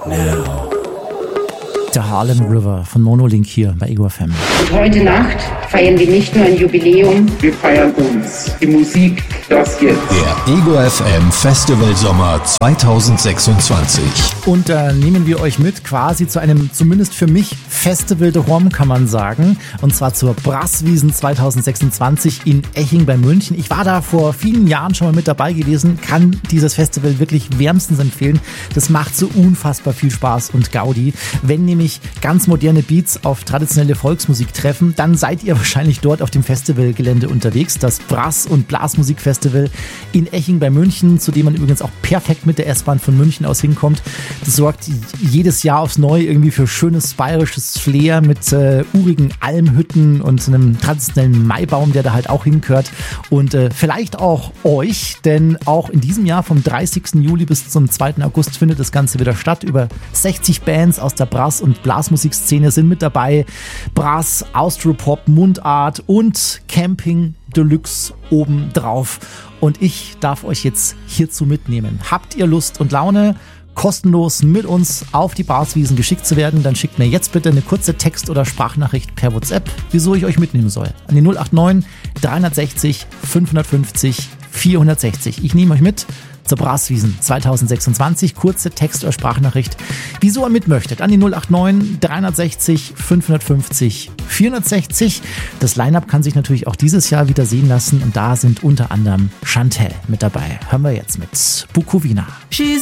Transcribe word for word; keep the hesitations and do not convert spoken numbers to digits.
now. Der Harlem River von Monolink hier bei Ego F M. Und heute Nacht feiern wir nicht nur ein Jubiläum, wir feiern uns. Die Musik, das jetzt. Der Ego F M Festival Sommer zwanzig sechsundzwanzig. Und da äh, nehmen wir euch mit quasi zu einem, zumindest für mich, Festival de Rome, kann man sagen. Und zwar zur Brasswiesen zwanzig sechsundzwanzig in Eching bei München. Ich war da vor vielen Jahren schon mal mit dabei gewesen, kann dieses Festival wirklich wärmstens empfehlen. Das macht so unfassbar viel Spaß und Gaudi. Wenn nämlich ganz moderne Beats auf traditionelle Volksmusik treffen, dann seid ihr wahrscheinlich dort auf dem Festivalgelände unterwegs. Das Brass- und Blasmusikfestival in Eching bei München, zu dem man übrigens auch perfekt mit der S-Bahn von München aus hinkommt. Das sorgt jedes Jahr aufs Neue irgendwie für schönes bayerisches Flair mit äh, urigen Almhütten und einem traditionellen Maibaum, der da halt auch hingehört. Und äh, vielleicht auch euch, denn auch in diesem Jahr vom dreißigsten Juli bis zum zweiten August findet das Ganze wieder statt. Über sechzig Bands aus der Brass- und Blasmusikszene sind mit dabei. Brass, Austropop, Mundart und Camping Deluxe obendrauf. Und ich darf euch jetzt hierzu mitnehmen. Habt ihr Lust und Laune, kostenlos mit uns auf die Brasswiesen geschickt zu werden, dann schickt mir jetzt bitte eine kurze Text- oder Sprachnachricht per WhatsApp, wieso ich euch mitnehmen soll. An die null acht neun dreihundertsechzig fünfhundertfünfzig vierhundertsechzig. Ich nehme euch mit zur Brasswiesen zwanzig sechsundzwanzig. Kurze Text- oder Sprachnachricht, wieso ihr mit möchtet. An die null acht neun dreihundertsechzig fünfhundertfünfzig vierhundertsechzig. Das Line-Up kann sich natürlich auch dieses Jahr wieder sehen lassen und da sind unter anderem Chantel mit dabei. Hören wir jetzt mit Bukowina. She's